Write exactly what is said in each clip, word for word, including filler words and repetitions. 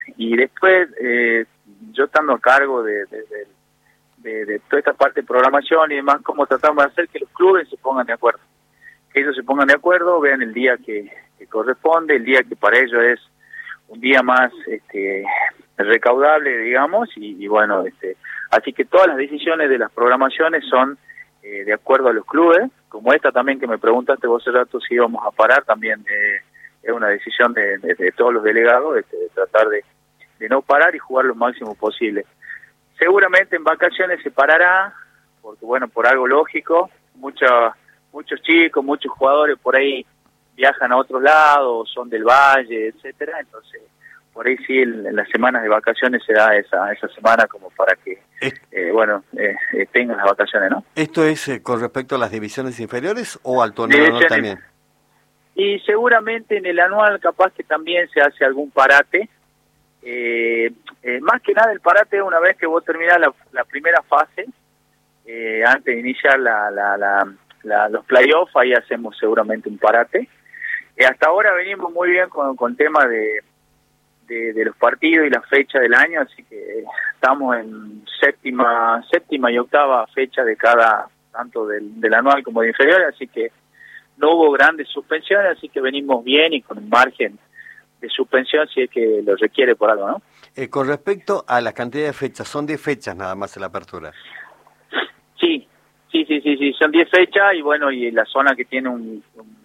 y después eh, yo estando a cargo de, de, de, de, de toda esta parte de programación y demás, cómo tratamos de hacer que los clubes se pongan de acuerdo, que ellos se pongan de acuerdo, vean el día que, que corresponde, el día que para ellos es un día más este, recaudable, digamos, y, y bueno, este, así que todas las decisiones de las programaciones son eh, de acuerdo a los clubes, como esta también que me preguntaste vos hace rato si íbamos a parar, también eh, es una decisión de, de, de todos los delegados, de, de tratar de, de no parar y jugar lo máximo posible. Seguramente en vacaciones se parará, porque bueno, por algo lógico, mucha, muchos chicos, muchos jugadores por ahí viajan a otros lados, son del valle, etcétera, entonces por ahí sí en, en las semanas de vacaciones se da esa esa semana como para que eh, bueno eh, eh, tengan las vacaciones, ¿no? ¿Esto es eh, con respecto a las divisiones inferiores o al torneo anual también? Y seguramente en el anual capaz que también se hace algún parate, eh, eh, más que nada el parate una vez que vos terminás la, la primera fase, eh, antes de iniciar la, la, la, la, los playoffs, ahí hacemos seguramente un parate. Eh, hasta ahora venimos muy bien con, con tema de, de, de los partidos y la fecha del año, así que estamos en séptima séptima y octava fecha de cada, tanto del, del anual como de inferior, así que no hubo grandes suspensiones, así que venimos bien y con un margen de suspensión si es que lo requiere por algo, ¿no? Eh, con respecto a la cantidad de fechas, ¿son diez fechas nada más en la apertura? Sí, sí, sí, sí, sí, son diez fechas y bueno, y la zona que tiene un,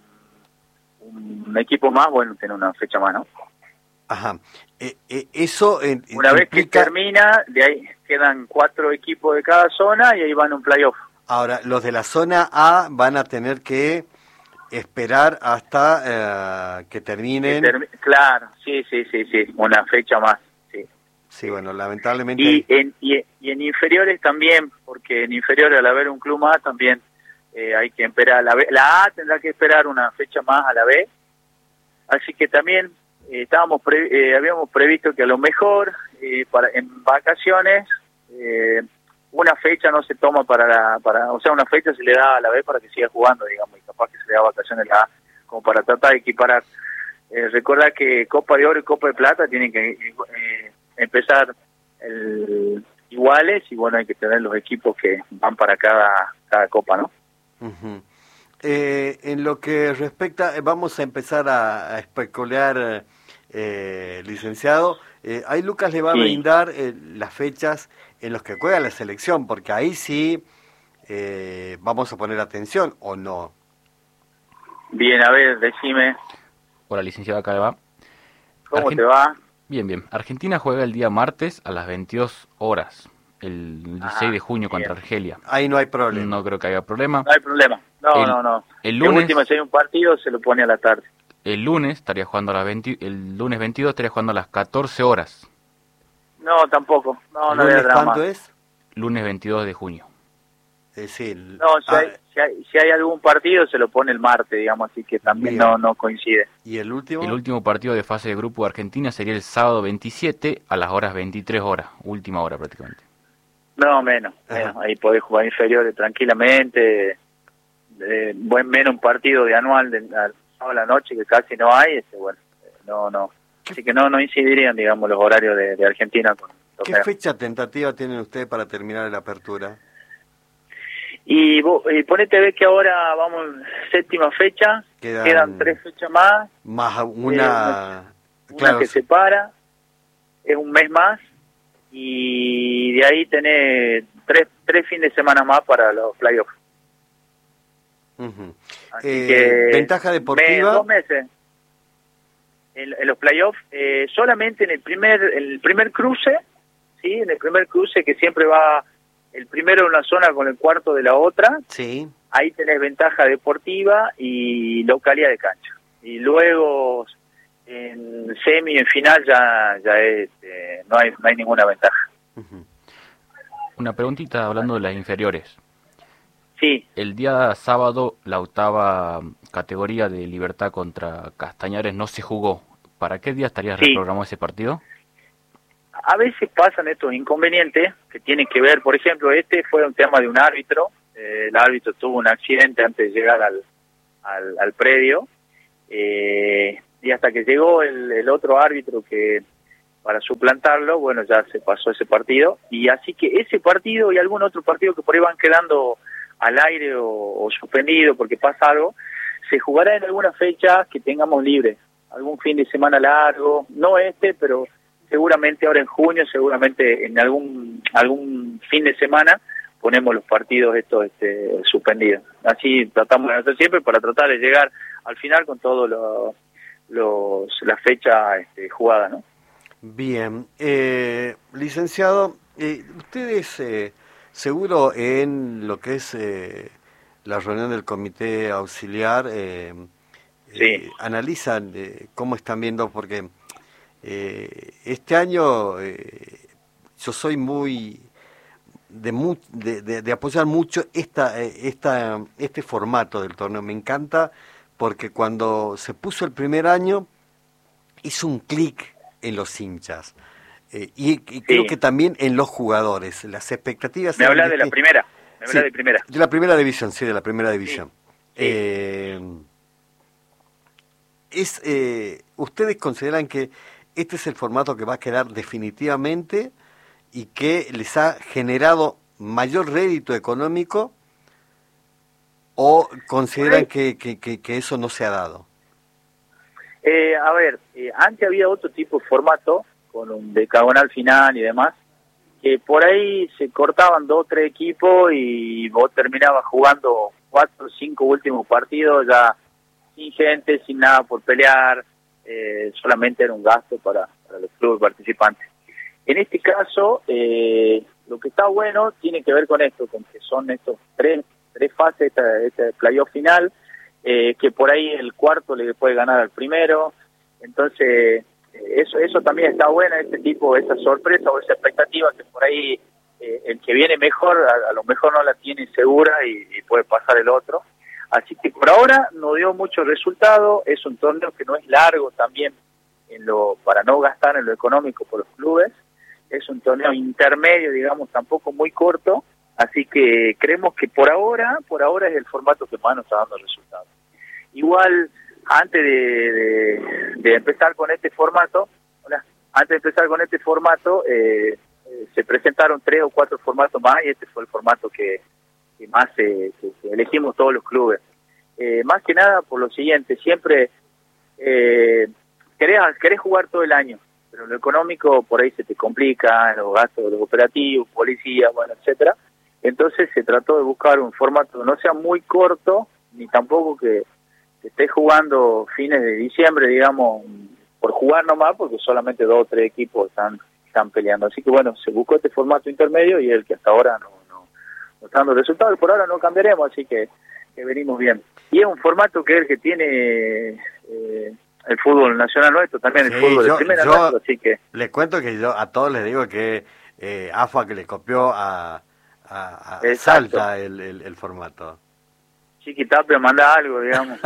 un, un equipo más, bueno, tiene una fecha más, ¿no? Ajá. Eh, eh, eso eh, Una vez implica... que termina, de ahí quedan cuatro equipos de cada zona y ahí van a un playoff. Ahora, los de la zona A van a tener que esperar hasta eh, que terminen. Que termi- claro, sí, sí, sí, sí, una fecha más, sí. Sí, bueno, lamentablemente. Y en, y, y en inferiores también, porque en inferiores al haber un club más también eh, hay que esperar. La, B, la A tendrá que esperar una fecha más a la B, así que también eh, estábamos pre, eh, habíamos previsto que a lo mejor eh, para en vacaciones eh, una fecha no se toma para la, para, o sea, una fecha se le da a la B para que siga jugando, digamos, y capaz que se le da vacaciones a la A, como para tratar de equiparar. Eh, recuerda que Copa de Oro y Copa de Plata tienen que eh, empezar el, iguales, y bueno, hay que tener los equipos que van para cada, cada Copa, ¿no? Uh-huh. Eh, en lo que respecta, vamos a empezar a, a especular, eh, licenciado. Eh, ahí Lucas le va Sí. a brindar eh, las fechas en los que juega la selección, porque ahí sí eh, vamos a poner atención, ¿o no? Bien, a ver, decime. Hola, licenciado, acá le va. ¿Cómo Argent... te va? Bien, bien. Argentina juega el día martes a las veintidós horas, el dieciséis Ah, de junio contra bien. Argelia. Ahí no hay problema. No creo que haya problema. No hay problema. No, el, no, no. El lunes, lunes, última, si hay un partido, se lo pone a la tarde. El lunes estaría jugando a las veinte, el lunes veintidós estaría jugando a las catorce horas. No, tampoco. No, no ¿Lunes hay drama. cuánto es? Lunes veintidós de junio. Es decir, No, si, ah, hay, si, hay, si hay algún partido se lo pone el martes, digamos, así que también no, no coincide. ¿Y el último? El último partido de fase de grupo de Argentina sería el sábado veintisiete a las horas veintitrés horas, última hora prácticamente. No, menos, menos. Ahí podés jugar inferiores tranquilamente. Eh, buen menos un partido de anual de a, a la noche que casi no hay, este, bueno, no, no. Así que no, no incidirían, digamos, los horarios de, de Argentina con ¿Qué fecha tentativa tienen ustedes para terminar la apertura? Y, vos, y ponete a ver que ahora vamos séptima fecha, quedan, quedan tres fechas más. Más una... Eh, una claro, que se para, es un mes más, y de ahí tenés tres, tres fines de semana más para los playoffs. Uh-huh. Así eh, que... ¿Ventaja deportiva? Me, dos meses. En, en los playoffs, eh, solamente en el primer, el primer cruce, ¿sí? En el primer cruce que siempre va el primero en una zona con el cuarto de la otra, sí. Ahí tenés ventaja deportiva y localidad de cancha. Y luego en semi y en final ya ya es, eh, no hay no hay ninguna ventaja. Uh-huh. Una preguntita hablando de las inferiores. Sí. El día sábado la octava categoría de Libertad contra Castañares no se jugó. ¿Para qué día estaría sí. reprogramado ese partido? A veces pasan estos inconvenientes que tienen que ver, por ejemplo, este fue un tema de un árbitro. Eh, el árbitro tuvo un accidente antes de llegar al, al, al predio. Eh, y hasta que llegó el, el otro árbitro que para suplantarlo, bueno, ya se pasó ese partido, y así que ese partido y algún otro partido que por ahí van quedando al aire o, o suspendido porque pasa algo, se jugará en alguna fecha que tengamos libre, algún fin de semana largo, no este, pero seguramente ahora en junio, seguramente en algún algún fin de semana ponemos los partidos estos este, suspendidos. Así tratamos de hacer siempre para tratar de llegar al final con todos los, los las fechas este, jugadas, ¿no? Bien, eh, licenciado, eh, ustedes eh, seguro en lo que es eh, la reunión del comité auxiliar eh, sí. eh, analizan eh, cómo están viendo, porque eh, este año eh, yo soy muy de, mu de, de, de apoyar mucho esta, esta este formato del torneo. Me encanta porque cuando se puso el primer año hizo un clic en los hinchas eh, y, y sí. creo que también en los jugadores. Las expectativas... Me habla de la primera, me sí, habla de primera. De la primera división, sí, de la primera división. Sí. Eh, es, eh, ¿Ustedes consideran que este es el formato que va a quedar definitivamente y que les ha generado mayor rédito económico o consideran que, que, que, que eso no se ha dado? Eh, a ver, eh, antes había otro tipo de formato, con un decagonal final y demás, que por ahí se cortaban dos o tres equipos y vos terminabas jugando cuatro o cinco últimos partidos ya sin gente, sin nada por pelear, eh, solamente era un gasto para, para los clubes participantes. En este caso, eh, lo que está bueno tiene que ver con esto, con que son estos tres, tres fases, este, este playoff final, Eh, que por ahí el cuarto le puede ganar al primero, entonces eh, eso eso también está bueno, este tipo, esa sorpresa o esa expectativa que por ahí eh, el que viene mejor, a, a lo mejor no la tiene segura y, y puede pasar el otro, así que por ahora no dio mucho resultado, es un torneo que no es largo también en lo para no gastar en lo económico por los clubes, es un torneo intermedio, digamos, tampoco muy corto, así que creemos que por ahora, por ahora es el formato que más nos está dando resultados. Igual, antes de, de, de empezar con este formato, hola, antes de empezar con este formato, eh, eh, se presentaron tres o cuatro formatos más y este fue el formato que, que más eh, que, que elegimos todos los clubes. Eh, más que nada por lo siguiente, siempre eh, querés, querés jugar todo el año, pero lo económico por ahí se te complica, los gastos de los operativos, policía, bueno, etcétera. Entonces se trató de buscar un formato que no sea muy corto, ni tampoco que esté jugando fines de diciembre, digamos, por jugar nomás, porque solamente dos o tres equipos están están peleando. Así que bueno, se buscó este formato intermedio y el que hasta ahora no, no, no está dando resultados, y por ahora no cambiaremos, así que, que venimos bien. Y es un formato que es el que tiene eh, el fútbol nacional nuestro, también sí, el fútbol yo, de primera yo nuestro, así que... Les cuento que yo a todos les digo que eh, A F A que le copió a, a, a Salta el, el, el formato. Chiquitapia manda algo, digamos.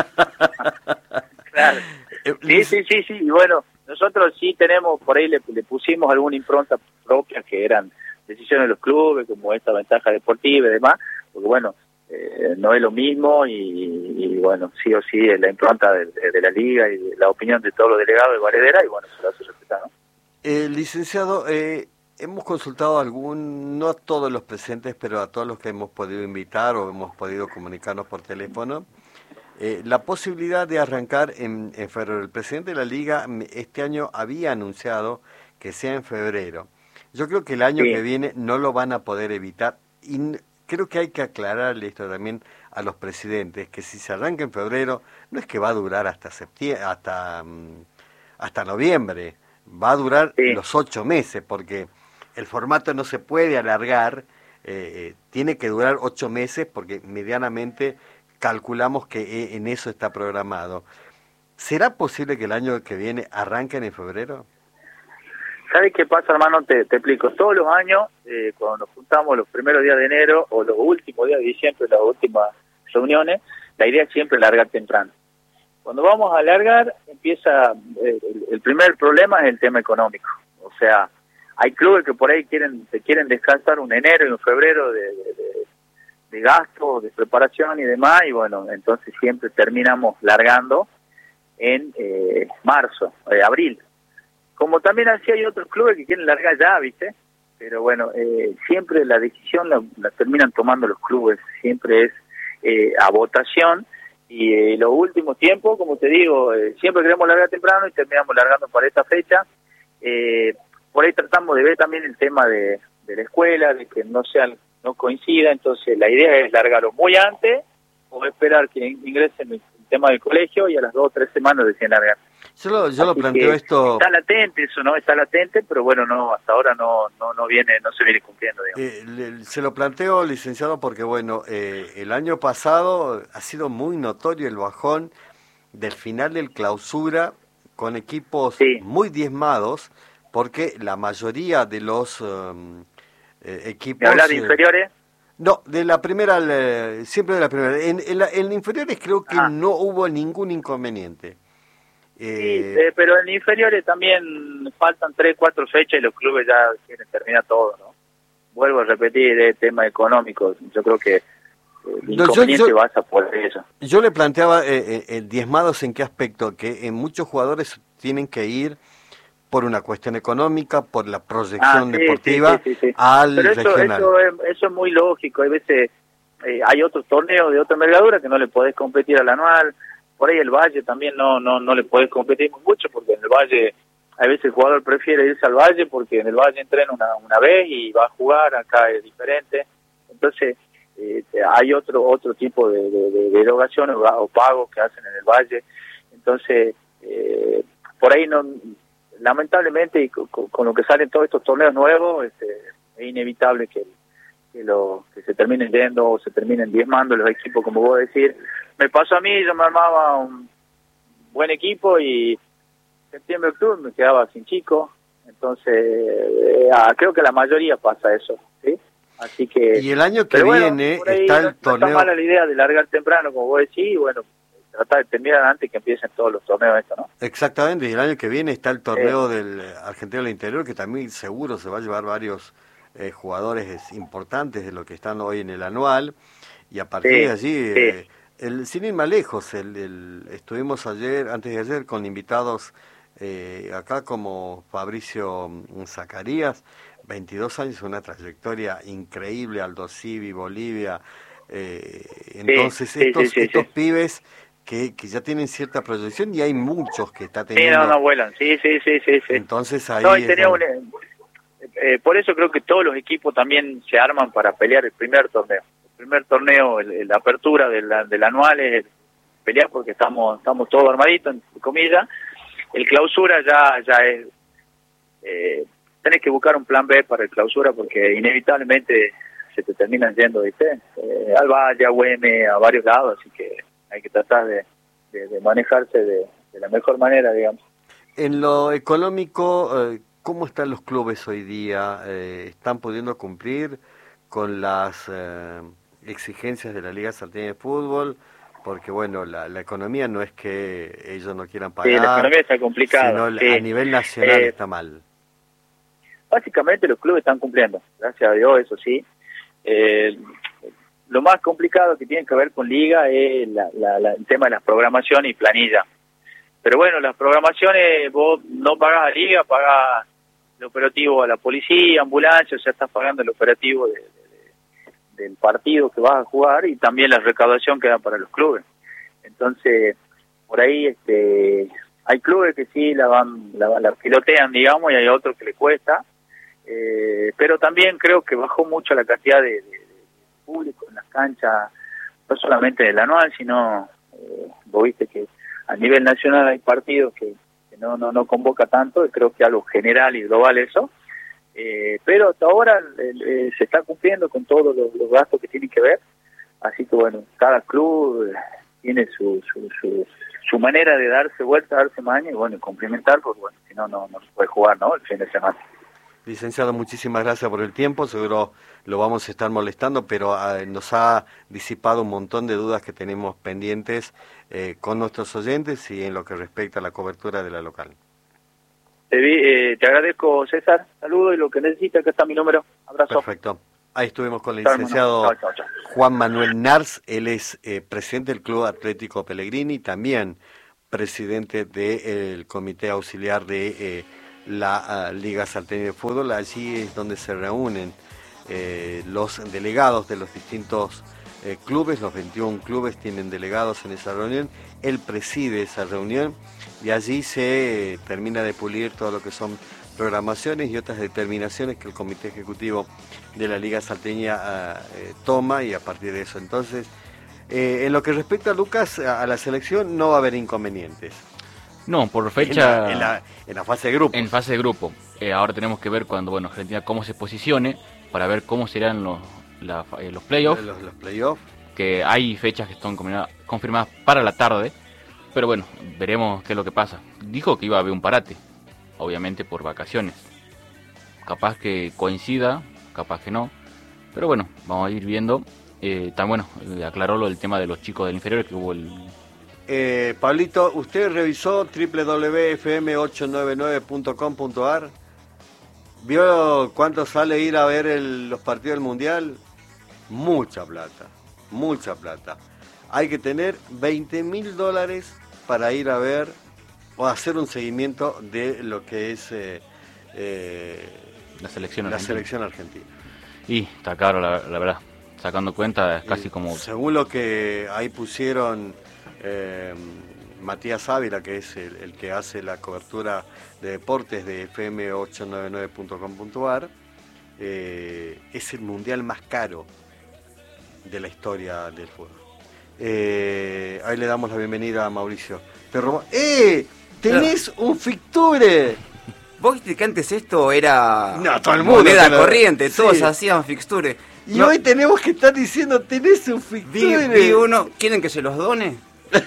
Claro. Sí, sí, sí, sí. Y bueno, nosotros sí tenemos, por ahí le, le pusimos alguna impronta propia que eran decisiones de los clubes, como esta ventaja deportiva y demás, porque bueno, eh, no es lo mismo y, y bueno, sí o sí es la impronta de, de, de la liga y de la opinión de todos los delegados de Valedera y bueno, se lo hace respetar, ¿no? Eh, licenciado, eh, hemos consultado a algún, no a todos los presentes, pero a todos los que hemos podido invitar o hemos podido comunicarnos por teléfono, eh, la posibilidad de arrancar en, en febrero. El presidente de la Liga este año había anunciado que sea en febrero. Yo creo que el año sí. que viene no lo van a poder evitar y creo que hay que aclararle esto también a los presidentes, que si se arranca en febrero no es que va a durar hasta septiembre, hasta, hasta noviembre, va a durar sí. los ocho meses, porque el formato no se puede alargar, eh, tiene que durar ocho meses porque medianamente calculamos que en eso está programado. ¿Será posible que el año que viene arranquen en febrero? ¿Sabes qué pasa, hermano? Te, te explico. Todos los años, eh, cuando nos juntamos los primeros días de enero o los últimos días de diciembre, las últimas reuniones, la idea es siempre largar temprano. Cuando vamos a alargar, empieza, eh, el, el primer problema es el tema económico. O sea, hay clubes que por ahí quieren se quieren descansar un enero y un febrero de, de, de, de gastos, de preparación y demás, y bueno, entonces siempre terminamos largando en eh, marzo, eh, abril. como también así hay otros clubes que quieren largar ya, ¿viste? Pero bueno, eh, siempre la decisión la, la terminan tomando los clubes, siempre es eh, a votación, y eh, los últimos tiempos, como te digo, eh, siempre queremos largar temprano y terminamos largando para esta fecha. Eh, por ahí tratamos de ver también el tema de, de la escuela, de que no sean, no coincida, entonces la idea es largarlo muy antes o esperar que ingresen el tema del colegio y a las dos o tres semanas deciden largar. Yo lo, yo lo planteo esto... Está latente eso, ¿no? Está latente, pero bueno, no, hasta ahora no no no viene, no se viene cumpliendo, digamos. Eh, le, se lo planteo, licenciado, porque bueno, eh, el año pasado ha sido muy notorio el bajón del final del clausura con equipos sí. muy diezmados, porque la mayoría de los um, eh, equipos... ¿Me hablas de inferiores? No, de la primera, eh, siempre de la primera. En, en, la, en inferiores creo que ah. no hubo ningún inconveniente. Eh... Sí, eh, pero en inferiores también faltan tres, cuatro fechas y los clubes ya quieren terminar todo, ¿no? Vuelvo a repetir el tema económico. Yo creo que el inconveniente yo, yo, pasa por eso. Yo le planteaba eh, eh, diezmados en qué aspecto, que en muchos jugadores tienen que ir por una cuestión económica, por la proyección ah, sí, deportiva sí, sí, sí. al Pero eso, regional. Eso es, eso es muy lógico. Hay veces, eh, hay otros torneos de otra envergadura que no le podés competir al anual. Por ahí el Valle también no no no le podés competir mucho, porque en el Valle, a veces el jugador prefiere irse al Valle porque en el Valle entrena una, una vez y va a jugar, acá es diferente. Entonces, eh, hay otro otro tipo de, de, de, de erogaciones o pagos que hacen en el Valle. Entonces, eh, por ahí no... lamentablemente, y con, con lo que salen todos estos torneos nuevos, este, es inevitable que, que, lo, que se terminen yendo o se terminen diezmando los equipos, como vos decís. Me pasó a mí, yo me armaba un buen equipo y septiembre, octubre me quedaba sin chicos. Entonces, eh, creo que la mayoría pasa eso, ¿sí? Así que... Y el año que bueno, viene está el no, torneo... No está mala la idea de largar temprano, como vos decís, y bueno... tratar de terminar antes que empiecen todos los torneos esto, ¿no? Exactamente, y el año que viene está el torneo eh. del Argentino del Interior, que también seguro se va a llevar varios eh, jugadores importantes de lo que están hoy en el anual, y a partir sí, de allí, sí. eh, el, sin ir más lejos, el, el, estuvimos ayer, antes de ayer, con invitados eh, acá como Fabricio Zacarías, veintidós años, una trayectoria increíble, Aldo Civi, Bolivia, eh, entonces sí, estos, sí, sí, estos sí. pibes... Que, que ya tienen cierta proyección y hay muchos que está teniendo. Sí, no, no vuelan, sí, sí, sí, sí. sí. Entonces ahí... No, y tenía un, eh, por eso creo que todos los equipos también se arman para pelear el primer torneo. El primer torneo, el, la apertura del, del anual es pelear porque estamos estamos todos armaditos, entre comillas. El clausura ya ya es... Eh, tenés que buscar un plan B para el clausura porque inevitablemente se te terminan yendo, ¿viste? Eh, al Valle, a Güemes, a varios lados, así que... hay que tratar de, de, de manejarse de, de la mejor manera, digamos. En lo económico, eh, ¿cómo están los clubes hoy día? Eh, ¿Están pudiendo cumplir con las eh, exigencias de la Liga Salteña de Fútbol? Porque, bueno, la, la economía no es que ellos no quieran pagar, sí, la economía está complicada, sino sí. a nivel nacional eh, está mal. Básicamente los clubes están cumpliendo, gracias a Dios, eso sí. Eh, Lo más complicado que tiene que ver con Liga es la, la, la, el tema de las programaciones y planilla. Pero bueno, las programaciones, vos no pagás a Liga, pagás el operativo a la policía, ambulancia, o sea, estás pagando el operativo de, de, de, del partido que vas a jugar y también la recaudación que da para los clubes. Entonces, por ahí este hay clubes que sí la van la, la pilotean, digamos, y hay otros que le cuesta. Eh, pero también creo que bajó mucho la cantidad de... de público en las canchas, no solamente del anual, sino eh, vos viste que a nivel nacional hay partidos que, que no, no no convoca tanto, y creo que algo general y global eso, eh, pero hasta ahora eh, se está cumpliendo con todos los, los gastos que tienen que ver, así que bueno, cada club eh, tiene su, su su su manera de darse vuelta, darse maña y bueno, complementar, porque bueno, si no, no no se puede jugar, ¿no? El fin de semana. Licenciado, muchísimas gracias por el tiempo, seguro lo vamos a estar molestando, pero eh, nos ha disipado un montón de dudas que tenemos pendientes eh, con nuestros oyentes y en lo que respecta a la cobertura de la local. Te, vi, eh, te agradezco, César, saludo y lo que necesites, acá está mi número, abrazo. Perfecto, ahí estuvimos con el licenciado chao, chao, chao. Juan Manuel Nars, él es eh, presidente del Club Atlético Pellegrini, también presidente del Comité Auxiliar de... Eh, la uh, Liga Salteña de Fútbol. Allí es donde se reúnen eh, los delegados de los distintos eh, clubes, los veintiún clubes tienen delegados en esa reunión, él preside esa reunión y allí se eh, termina de pulir todo lo que son programaciones y otras determinaciones que el Comité Ejecutivo de la Liga Salteña uh, eh, toma, y a partir de eso entonces, eh, en lo que respecta a Lucas, a, a la selección no va a haber inconvenientes. No, por fecha... En la, en la, en la fase de grupo. En fase de grupo. Eh, ahora tenemos que ver cuando, bueno, Argentina cómo se posicione, para ver cómo serán los, la, eh, los playoffs. Los, los playoffs. Que hay fechas que están confirmadas para la tarde, pero bueno, veremos qué es lo que pasa. Dijo que iba a haber un parate, obviamente por vacaciones. Capaz que coincida, capaz que no, pero bueno, vamos a ir viendo. Eh, tan bueno, eh, aclaró lo del tema de los chicos del inferior, que hubo el... Eh, Pablito, ¿usted revisó doble u doble u doble u punto f m ocho nueve nueve punto com punto a r? ¿Vio cuánto sale ir a ver el, los partidos del Mundial? Mucha plata, mucha plata. Hay que tener veinte mil dólares para ir a ver o hacer un seguimiento de lo que es eh, eh, la selección la argentina. selección argentina. Y está caro, la, la verdad. Sacando cuenta, es casi y, como... Según lo que ahí pusieron... Eh, Matías Ávila, que es el, el que hace la cobertura de deportes de f m ocho nueve nueve punto com punto a r, eh, es el mundial más caro de la historia del fútbol. Eh, ahí le damos la bienvenida a Mauricio. Te robó. ¡Eh! ¡Tenés Pero... un fixture! Vos viste que antes esto era no, todo el mundo moneda lo... corriente, todos sí. hacían fixture. Y no... hoy tenemos que estar diciendo, tenés un fixture. Vi, vi uno, ¿quieren que se los done?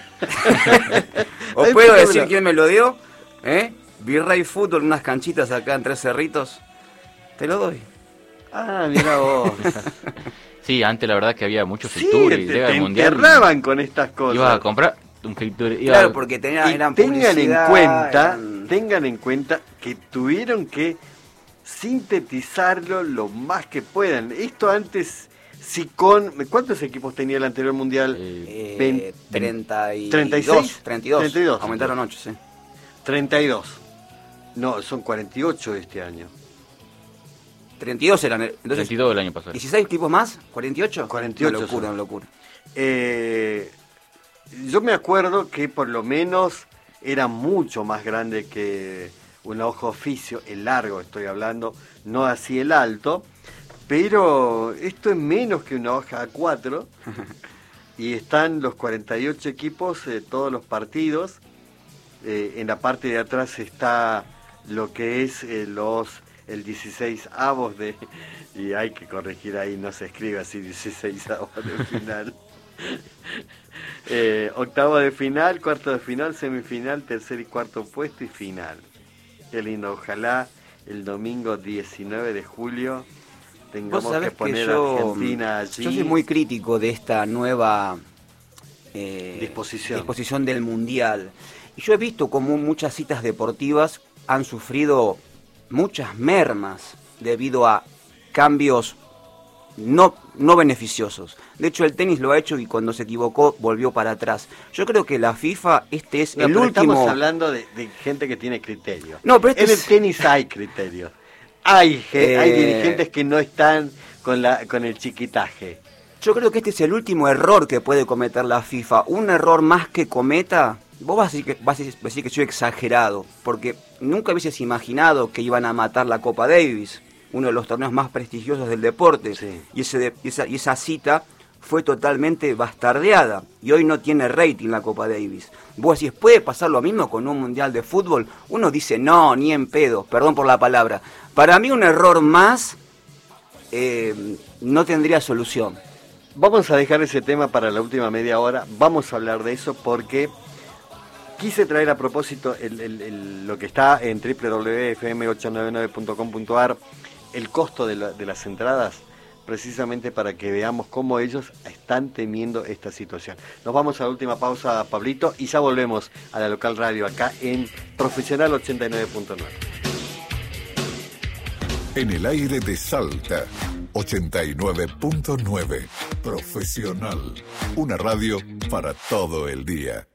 ¿Os puedo decir quién me lo dio? ¿Eh? Virrey Fútbol, unas canchitas acá en Tres Cerritos. Te lo doy. Ah, mira vos. Sí, antes la verdad que había muchos sí, fixture y te, llega te el mundial. enterraban con estas cosas. Ibas a comprar un fixture. Iba claro, a... porque tenía, y eran tengan en cuenta, eran... tengan en cuenta que tuvieron que sintetizarlo lo más que puedan. Esto antes, si con ¿cuántos equipos tenía el anterior mundial? Eh, veinte, treinta y dos, treinta y seis, treinta y dos, treinta y dos, aumentaron ocho, sí. treinta y dos. No, son cuarenta y ocho este año. treinta y dos eran, entonces treinta y dos el año pasado. ¿dieciséis equipos más? ¿cuarenta y ocho? cuarenta y ocho. Una locura, son. una locura. Eh, yo me acuerdo que por lo menos era mucho más grande que una hoja oficio, el largo estoy hablando, no así el alto, pero esto es menos que una hoja A cuatro y están los cuarenta y ocho equipos, eh, todos los partidos. Eh, en la parte de atrás está lo que es eh, los el dieciséis avos de, y hay que corregir ahí, no se escribe así dieciséis avos de final. eh, octavo de final, cuarto de final, semifinal, tercer y cuarto puesto y final. Qué lindo, ojalá el domingo diecinueve de julio tengamos que poner a Argentina allí. Yo soy muy crítico de esta nueva eh, disposición. disposición del Mundial. Y yo he visto como muchas citas deportivas han sufrido muchas mermas debido a cambios no, no beneficiosos. De hecho, el tenis lo ha hecho y cuando se equivocó volvió para atrás. Yo creo que la FIFA, este es no, el pero último... Estamos hablando de, de gente que tiene criterio. No, pero este en es... el tenis hay criterio. Hay, eh... hay dirigentes que no están con, la, con el chiquitaje. Yo creo que este es el último error que puede cometer la FIFA. Un error más que cometa... Vos vas a, decir que, vas a decir que soy exagerado, porque nunca hubieses imaginado que iban a matar la Copa Davis, uno de los torneos más prestigiosos del deporte, sí. y, ese, y, esa, y esa cita fue totalmente bastardeada, y hoy no tiene rating la Copa Davis. Vos decís, ¿puede pasar lo mismo con un mundial de fútbol? Uno dice, no, ni en pedo, perdón por la palabra. Para mí un error más eh, no tendría solución. Vamos a dejar ese tema para la última media hora, vamos a hablar de eso porque... Quise traer a propósito el, el, el, lo que está en doble u doble u doble u punto f m ocho nueve nueve punto com punto a r, el costo de, la, de las entradas, precisamente para que veamos cómo ellos están temiendo esta situación. Nos vamos a la última pausa, Pablito, y ya volvemos a la local radio acá en Profesional ochenta y nueve punto nueve. En el aire de Salta, ochenta y nueve punto nueve. Profesional, una radio para todo el día.